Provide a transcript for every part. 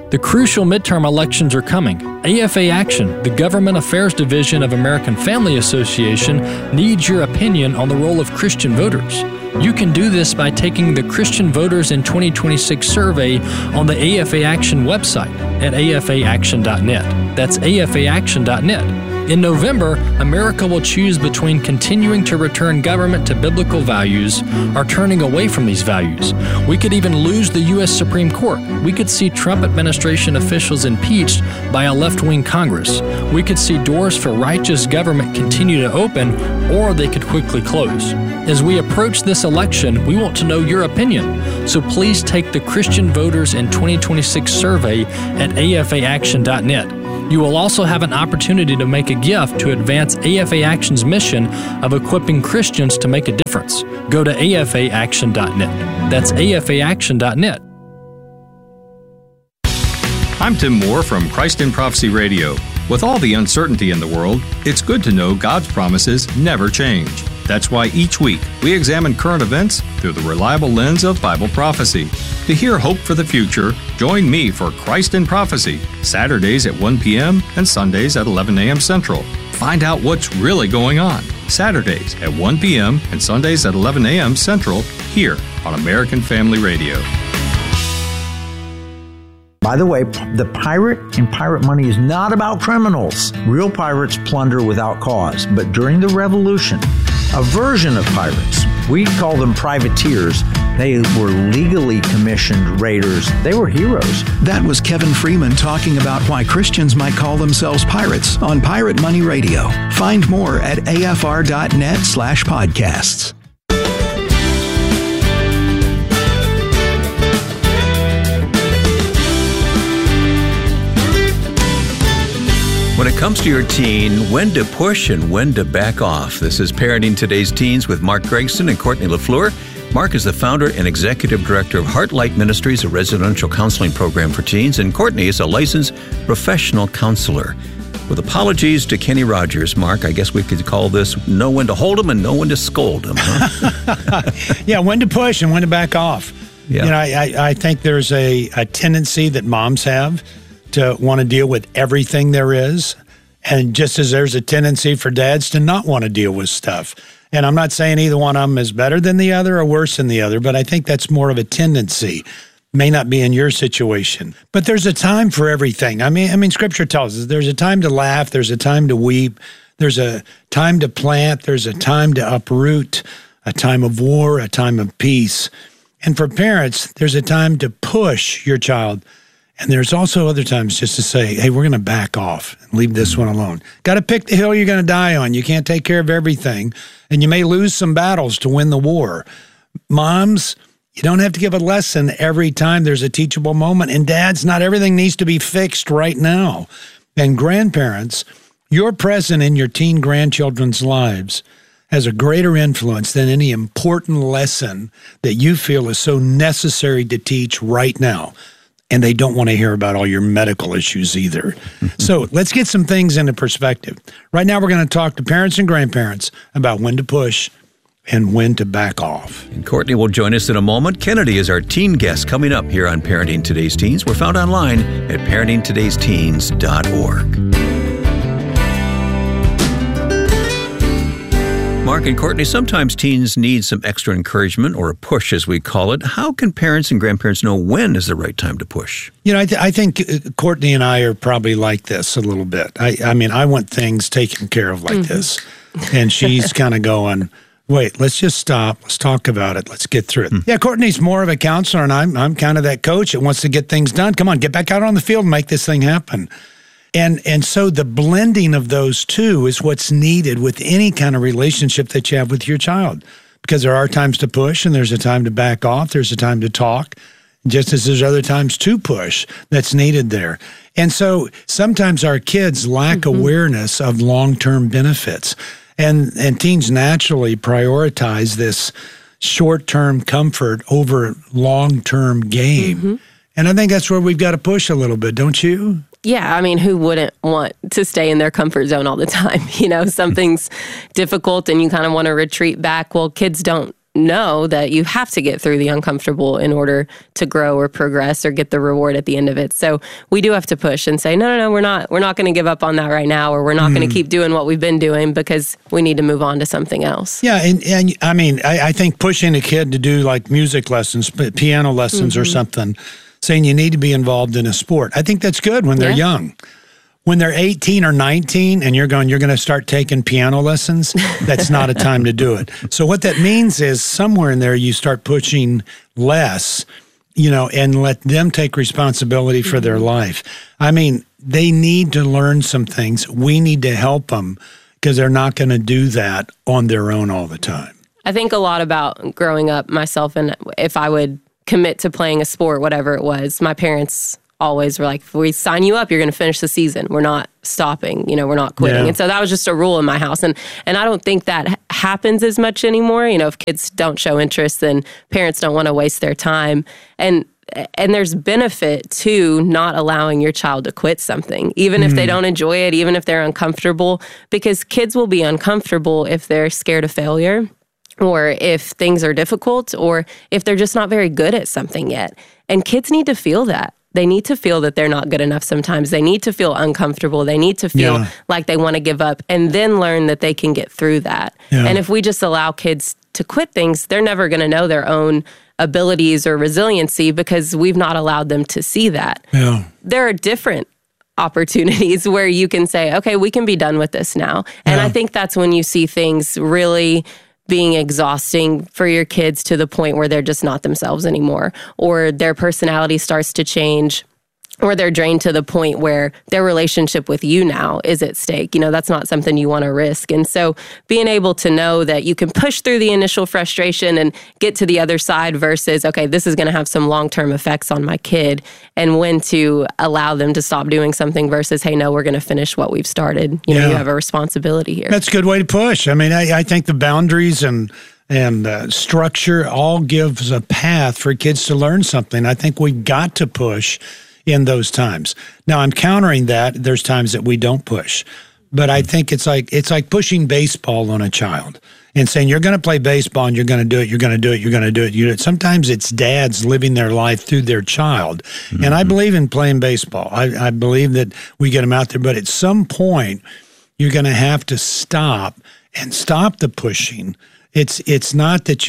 The crucial midterm elections are coming. AFA Action, the Government Affairs Division of American Family Association, needs your opinion on the role of Christian voters. You can do this by taking the Christian Voters in 2026 survey on the AFA Action website at afaaction.net. That's afaaction.net. In November, America will choose between continuing to return government to biblical values or turning away from these values. We could even lose the U.S. Supreme Court. We could see Trump administration officials impeached by a left-wing Congress. We could see doors for righteous government continue to open, or they could quickly close. As we approach this election, we want to know your opinion. So please take the Christian Voters in 2026 survey at afaaction.net. You will also have an opportunity to make a gift to advance AFA Action's mission of equipping Christians to make a difference. Go to afaaction.net. That's afaaction.net. I'm Tim Moore from Christ in Prophecy Radio. With all the uncertainty in the world, it's good to know God's promises never change. That's why each week we examine current events through the reliable lens of Bible prophecy. To hear hope for the future, join me for Christ in Prophecy, Saturdays at 1 p.m. and Sundays at 11 a.m. Central. Find out what's really going on. Saturdays at 1 p.m. and Sundays at 11 a.m. Central, here on American Family Radio. By the way, the pirate in Pirate Money is not about criminals. Real pirates plunder without cause. But during the Revolution, a version of pirates, we call them privateers, they were legally commissioned raiders. They were heroes. That was Kevin Freeman talking about why Christians might call themselves pirates on Pirate Money Radio. Find more at afr.net/podcasts. When it comes to your teen, when to push and when to back off. This is Parenting Today's Teens with Mark Gregson and Courtney LaFleur. Mark is the founder and executive director of Heartlight Ministries, a residential counseling program for teens, and Courtney is a licensed professional counselor. With apologies to Kenny Rogers, Mark, I guess we could call this know when to hold him and know when to scold him. Huh? Yeah, when to push and when to back off. Yeah. You know, I think there's a tendency that moms have to want to deal with everything there is. And just as there's a tendency for dads to not want to deal with stuff. And I'm not saying either one of them is better than the other or worse than the other, but I think that's more of a tendency. May not be in your situation. But there's a time for everything. I mean, Scripture tells us there's a time to laugh, there's a time to weep, there's a time to plant, there's a time to uproot, a time of war, a time of peace. And for parents, there's a time to push your child. And there's also other times just to say, hey, we're going to back off and leave this one alone. Got to pick the hill you're going to die on. You can't take care of everything. And you may lose some battles to win the war. Moms, you don't have to give a lesson every time there's a teachable moment. And dads, not everything needs to be fixed right now. And grandparents, your presence in your teen grandchildren's lives has a greater influence than any important lesson that you feel is so necessary to teach right now. And they don't want to hear about all your medical issues either. So let's get some things into perspective. Right now, we're going to talk to parents and grandparents about when to push and when to back off. And Courtney will join us in a moment. Kennedy is our teen guest coming up here on Parenting Today's Teens. We're found online at parentingtodaysteens.org. Mark and Courtney, sometimes teens need some extra encouragement or a push, as we call it. How can parents and grandparents know when is the right time to push? You know, I think Courtney and I are probably like this a little bit. I mean, I want things taken care of like this. And she's kind of going, wait, let's just stop. Let's talk about it. Let's get through it. Yeah, Courtney's more of a counselor, and I'm kind of that coach that wants to get things done. Come on, get back out on the field and make this thing happen. And so the blending of those two is what's needed with any kind of relationship that you have with your child. Because there are times to push and there's a time to back off. There's a time to talk, just as there's other times to push that's needed there. And so sometimes our kids lack awareness of long-term benefits. And teens naturally prioritize this short-term comfort over long-term gain. And I think that's where we've got to push a little bit, don't you? Yeah, I mean, who wouldn't want to stay in their comfort zone all the time? You know, something's difficult and you kind of want to retreat back. Well, kids don't know that you have to get through the uncomfortable in order to grow or progress or get the reward at the end of it. So we do have to push and say, no, we're not going to give up on that right now, or we're not going to keep doing what we've been doing, because we need to move on to something else. Yeah, and I mean, I think pushing a kid to do like music lessons, piano lessons or something, saying you need to be involved in a sport, I think that's good when they're young. When they're 18 or 19 and you're going to start taking piano lessons, that's not a time to do it. So what that means is somewhere in there you start pushing less, and let them take responsibility for their life. I mean, they need to learn some things. We need to help them, because they're not going to do that on their own all the time. I think a lot about growing up myself, and if I would commit to playing a sport, whatever it was, my parents always were like, if we sign you up, you're going to finish the season. We're not stopping, we're not quitting. And so that was just a rule in my house. And I don't think that happens as much anymore. If kids don't show interest, then parents don't want to waste their time. And there's benefit to not allowing your child to quit something, even if they don't enjoy it, even if they're uncomfortable, because kids will be uncomfortable if they're scared of failure, or if things are difficult, or if they're just not very good at something yet. And kids need to feel that. They need to feel that they're not good enough sometimes. They need to feel uncomfortable. They need to feel like they want to give up, and then learn that they can get through that. Yeah. And if we just allow kids to quit things, they're never going to know their own abilities or resiliency, because we've not allowed them to see that. Yeah. There are different opportunities where you can say, okay, we can be done with this now. And I think that's when you see things really being exhausting for your kids, to the point where they're just not themselves anymore, or their personality starts to change, or they're drained to the point where their relationship with you now is at stake. That's not something you want to risk. And so being able to know that you can push through the initial frustration and get to the other side, versus, okay, this is going to have some long-term effects on my kid, and when to allow them to stop doing something versus, hey, no, we're going to finish what we've started. You have a responsibility here. That's a good way to push. I mean, I think the boundaries and structure all gives a path for kids to learn something. I think we've got to push in those times. Now, I'm countering that. There's times that we don't push. But I think it's like pushing baseball on a child and saying, you're going to play baseball and you're going to do it, you're going to do it, you're going to do it. You do it. Sometimes it's dads living their life through their child. And I believe in playing baseball. I believe that we get them out there. But at some point, you're going to have to stop the pushing. It's not that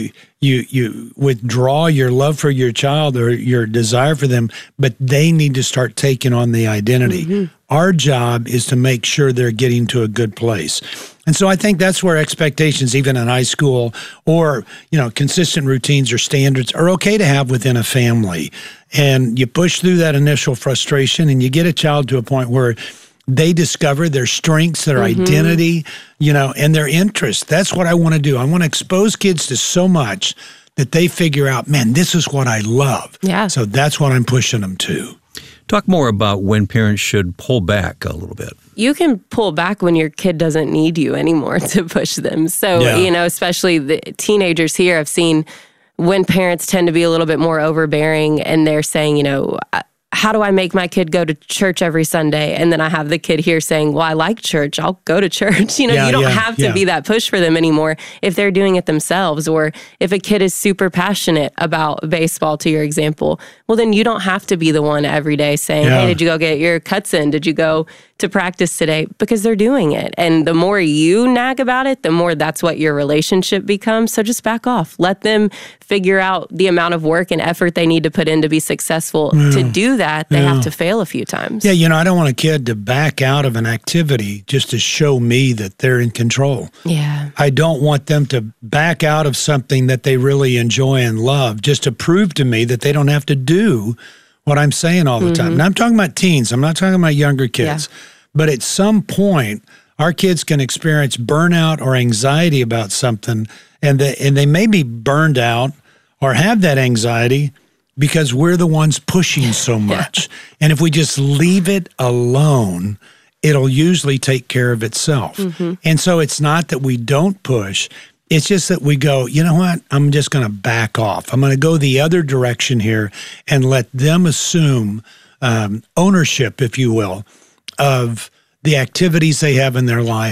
you withdraw your love for your child or your desire for them, but they need to start taking on the identity. Our job is to make sure they're getting to a good place. And so I think that's where expectations, even in high school, or, consistent routines or standards are okay to have within a family. And you push through that initial frustration, and you get a child to a point where they discover their strengths, their identity, and their interests. That's what I want to do. I want to expose kids to so much that they figure out, man, this is what I love. Yeah. So that's what I'm pushing them to. Talk more about when parents should pull back a little bit. You can pull back when your kid doesn't need you anymore to push them. So, especially the teenagers here, I've seen when parents tend to be a little bit more overbearing, and they're saying, how do I make my kid go to church every Sunday? And then I have the kid here saying, well, I like church. I'll go to church. You don't have to be that push for them anymore if they're doing it themselves. Or if a kid is super passionate about baseball, to your example, well, then you don't have to be the one every day saying, hey, did you go get your cuts in? Did you go to practice today? Because they're doing it. And the more you nag about it, the more that's what your relationship becomes. So just back off. Let them figure out the amount of work and effort they need to put in to be successful. To do that, they have to fail a few times. Yeah, I don't want a kid to back out of an activity just to show me that they're in control. Yeah. I don't want them to back out of something that they really enjoy and love just to prove to me that they don't have to do what I'm saying all the time. And I'm talking about teens. I'm not talking about younger kids. Yeah. But at some point, our kids can experience burnout or anxiety about something, and they may be burned out or have that anxiety because we're the ones pushing so much. And if we just leave it alone, it'll usually take care of itself. And so it's not that we don't push. It's just that we go, you know what, I'm just going to back off. I'm going to go the other direction here and let them assume ownership, if you will, of the activities they have in their life,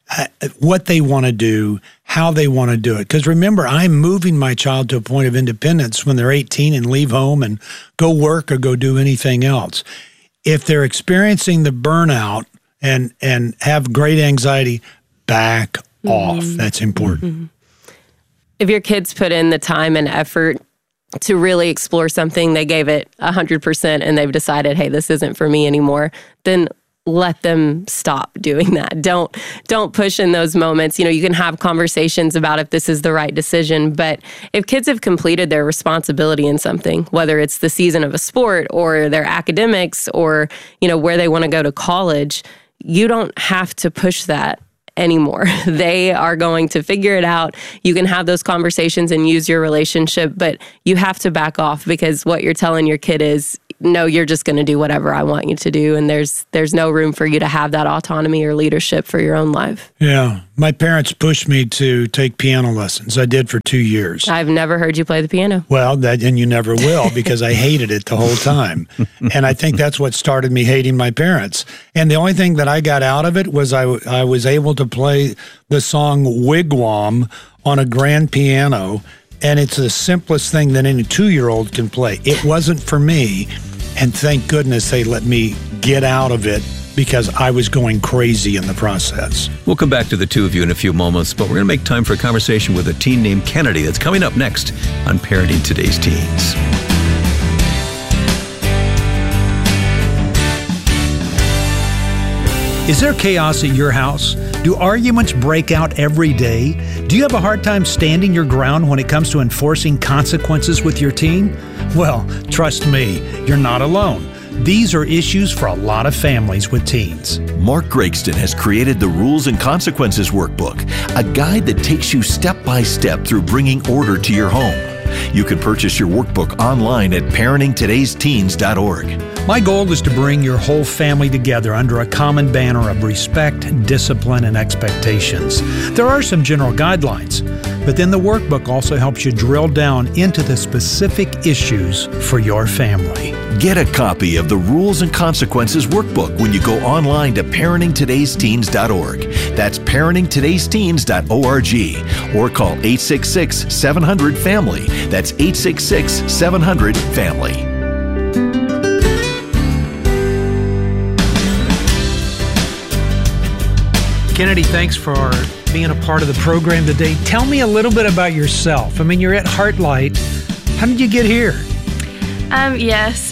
what they want to do, how they want to do it. Because remember, I'm moving my child to a point of independence when they're 18 and leave home and go work or go do anything else. If they're experiencing the burnout and have great anxiety, back off. That's important. If your kids put in the time and effort to really explore something, they gave it 100% and they've decided, hey, this isn't for me anymore, then let them stop doing that. Don't push in those moments. You can have conversations about if this is the right decision, but if kids have completed their responsibility in something, whether it's the season of a sport or their academics or, where they want to go to college, you don't have to push that anymore. They are going to figure it out. You can have those conversations and use your relationship, but you have to back off because what you're telling your kid is, no, you're just going to do whatever I want you to do. And there's no room for you to have that autonomy or leadership for your own life. Yeah. My parents pushed me to take piano lessons. I did for 2 years. I've never heard you play the piano. Well, and you never will because I hated it the whole time. And I think that's what started me hating my parents. And the only thing that I got out of it was I was able to play the song Wigwam on a grand piano. And it's the simplest thing that any 2-year-old can play. It wasn't for me. And thank goodness they let me get out of it because I was going crazy in the process. We'll come back to the two of you in a few moments, but we're going to make time for a conversation with a teen named Kennedy that's coming up next on Parenting Today's Teens. Is there chaos at your house? Do arguments break out every day? Do you have a hard time standing your ground when it comes to enforcing consequences with your teen? Well, trust me, you're not alone. These are issues for a lot of families with teens. Mark Gregston has created the Rules and Consequences Workbook, a guide that takes you step by step through bringing order to your home. You can purchase your workbook online at parentingtodaysteens.org. My goal is to bring your whole family together under a common banner of respect, discipline, and expectations. There are some general guidelines, but then the workbook also helps you drill down into the specific issues for your family. Get a copy of the Rules and Consequences Workbook when you go online to parentingtodaysteens.org. That's parentingtodaysteens.org or call 866-700-FAMILY. That's 866-700-FAMILY. Kennedy, thanks for being a part of the program today. Tell me a little bit about yourself. I mean, you're at Heartlight. How did you get here? Yes.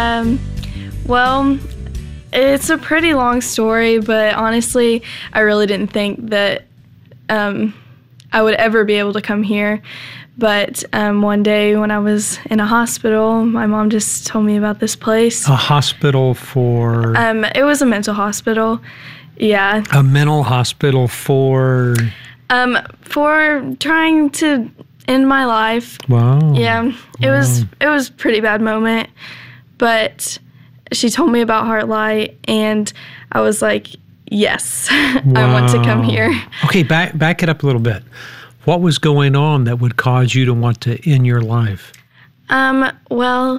Well, it's a pretty long story, but honestly, I really didn't think that I would ever be able to come here. But one day when I was in a hospital, my mom just told me about this place. A hospital for? It was a mental hospital. Yeah. A mental hospital for? For trying to end my life. Wow. Yeah. It was a pretty bad moment. But she told me about Heartlight, and I was like, yes, I want to come here. Okay, back it up a little bit. What was going on that would cause you to want to end your life? Well,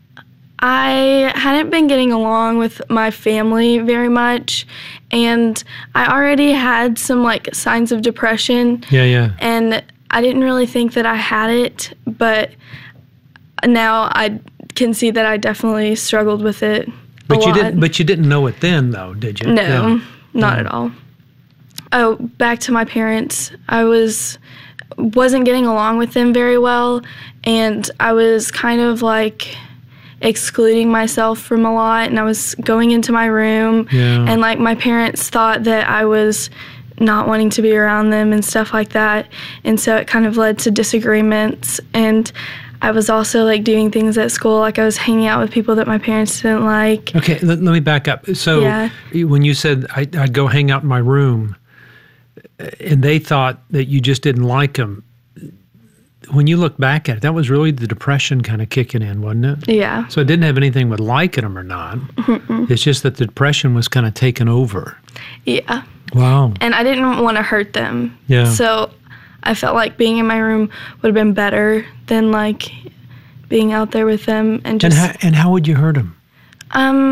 I hadn't been getting along with my family very much, and I already had some signs of depression. Yeah. And I didn't really think that I had it, but now I can see that I definitely struggled with it a lot. But you didn't know it then, though, did you? No, not at all. Oh, back to my parents. I wasn't getting along with them very well, and I was kind of excluding myself from a lot, and I was going into my room, and my parents thought that I was not wanting to be around them and stuff like that, and so it kind of led to disagreements. And I was also doing things at school, I was hanging out with people that my parents didn't like. Okay, let me back up. So when you said I'd go hang out in my room, and they thought that you just didn't like them, when you look back at it, that was really the depression kind of kicking in, wasn't it? Yeah. So it didn't have anything with liking them or not. Mm-mm. It's just that the depression was kind of taken over. Yeah. Wow. And I didn't want to hurt them. Yeah. So I felt like being in my room would have been better than being out there with them and just. And how would you hurt them?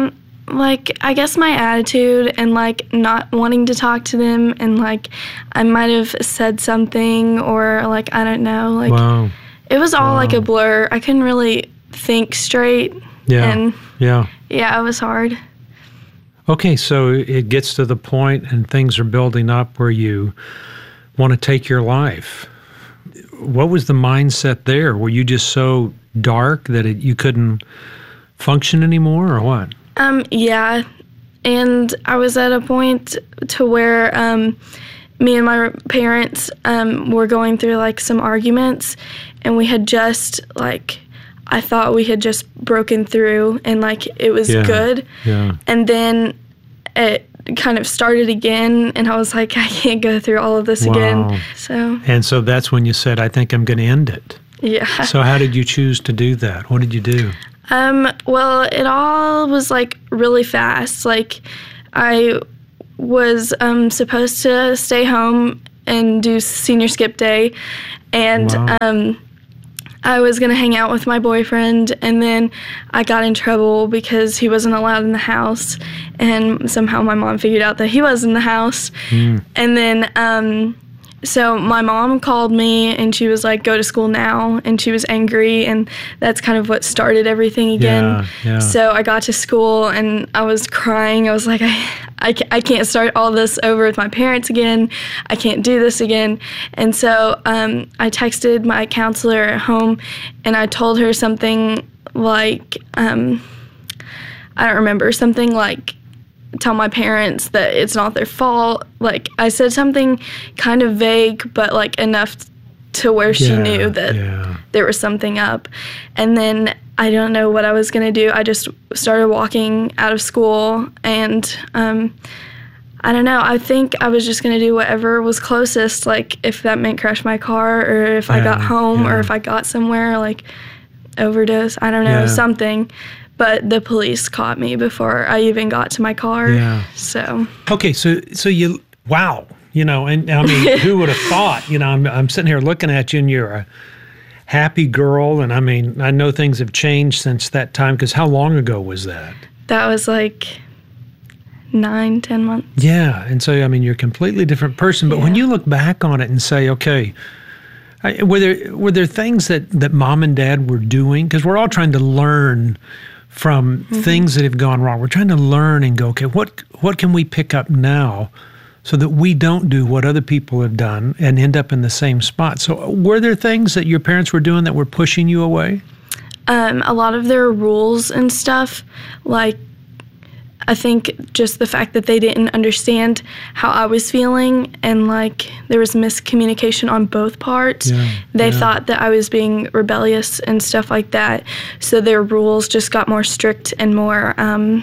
Like, I guess my attitude and, like, not wanting to talk to them, and, like, I might have said something, or, like, I don't know. Like, wow. It was all, like, a blur. I couldn't really think straight. Yeah. And, yeah, it was hard. Okay, so it gets to the point and things are building up where you want to take your life. What was the mindset there? Were you just so dark that you couldn't function anymore, or what? Yeah, and I was at a point to where me and my parents were going through, like, some arguments, and we had just, like, I thought we had just broken through, and, like, it was good. Yeah. And then it kind of started again, and I was like, I can't go through all of this again. And so that's when you said, I think I'm going to end it. Yeah. So how did you choose to do that? What did you do? Well, it all was, like, really fast. Like, I was supposed to stay home and do senior skip day, and I was going to hang out with my boyfriend, and then I got in trouble because he wasn't allowed in the house, and somehow my mom figured out that he was in the house. And then so my mom called me, and she was like, go to school now, and she was angry, and that's kind of what started everything again. Yeah. So I got to school, and I was crying. I was like, I can't start all this over with my parents again. I can't do this again. And so I texted my counselor at home, and I told her something like, I don't remember, something like, tell my parents that it's not their fault. Like, I said something kind of vague, but, like, enough to where she knew that there was something up. And then I don't know what I was going to do. I just started walking out of school, and I don't know. I think I was just going to do whatever was closest, like, if that meant crash my car, or if I got home, or if I got somewhere, like, overdose. I don't know, something. But the police caught me before I even got to my car. Yeah. So. Okay, so you, wow, you know, and I mean, who would have thought? You know, I'm sitting here looking at you, and you're a happy girl, and I mean, I know things have changed since that time, because how long ago was that? That was like 9-10 months. Yeah, and so I mean, you're a completely different person. But when you look back on it and say, okay, were there things that mom and dad were doing? Because we're all trying to learn from things that have gone wrong. We're trying to learn and go, okay, what can we pick up now so that we don't do what other people have done and end up in the same spot? So were there things that your parents were doing that were pushing you away? A lot of their rules and stuff, like, I think just the fact that they didn't understand how I was feeling, and, like, there was miscommunication on both parts. They thought that I was being rebellious and stuff like that. So their rules just got more strict and more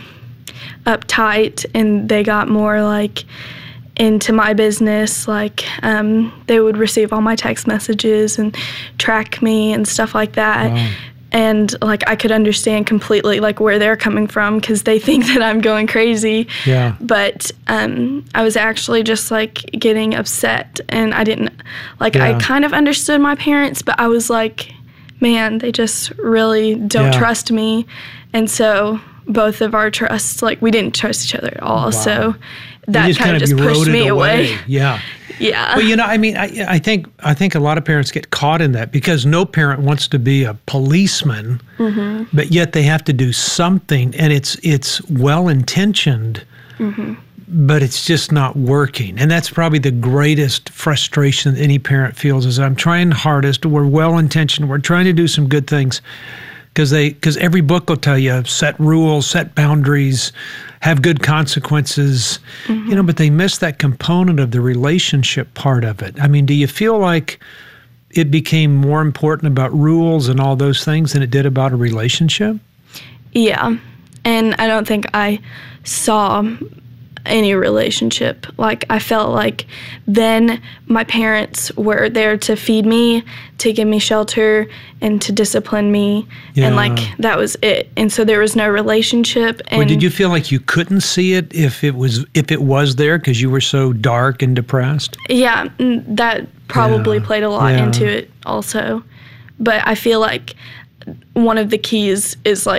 uptight, and they got more, like, into my business. Like, they would receive all my text messages and track me and stuff like that. Wow. And, like, I could understand completely, like, where they're coming from, because they think that I'm going crazy. Yeah. But I was actually just, like, getting upset, and I didn't, like, I kind of understood my parents, but I was like, man, they just really don't trust me. And so both of our trusts, like, we didn't trust each other at all. Wow. So that kind of just pushed me away. Yeah. Yeah. Well, you know, I mean, I think a lot of parents get caught in that, because no parent wants to be a policeman, but yet they have to do something, and it's well-intentioned, but it's just not working. And that's probably the greatest frustration that any parent feels, is I'm trying hardest, we're well-intentioned, we're trying to do some good things, because every book will tell you, set rules, set boundaries, have good consequences, you know, but they miss that component of the relationship part of it. I mean, do you feel like it became more important about rules and all those things than it did about a relationship? Yeah, and I don't think I saw any relationship. Like, I felt like then my parents were there to feed me, to give me shelter, and to discipline me, and, like, that was it. And so there was no relationship. And did you feel like you couldn't see it if it was there because you were so dark and depressed? Yeah, that probably played a lot into it also. But I feel like one of the keys is, like,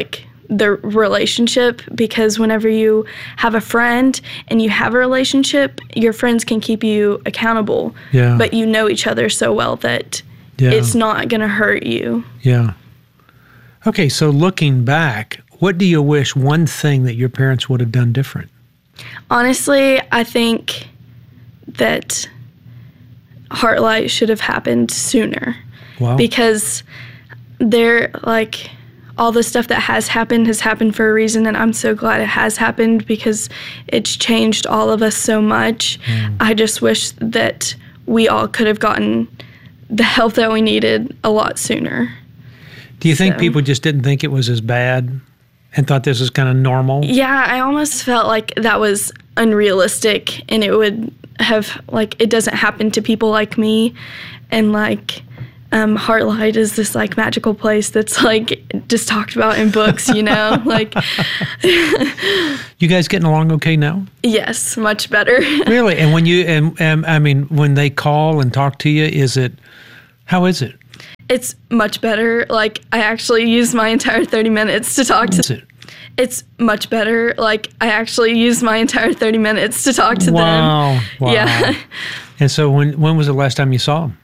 the relationship, because whenever you have a friend and you have a relationship, your friends can keep you accountable. Yeah. But you know each other so well that it's not going to hurt you. Yeah. Okay, so looking back, what do you wish one thing that your parents would have done different? Honestly, I think that Heartlight should have happened sooner. Wow. Because they're like, all the stuff that has happened for a reason, and I'm so glad it has happened because it's changed all of us so much. I just wish that we all could have gotten the help that we needed a lot sooner. Do you think people just didn't think it was as bad and thought this was kind of normal? Yeah, I almost felt like that was unrealistic, and it would have, like, it doesn't happen to people like me, and like Heartlight is this like magical place that's like just talked about in books, you know, like. You guys getting along okay now? Yes, much better. Really? And when you and I mean, when they call and talk to you, how is it? It's much better. Like, I actually used my entire 30 minutes to talk to. It's much better. Like, I actually used my entire 30 minutes to talk to them. Wow. Yeah. And so when was the last time you saw them?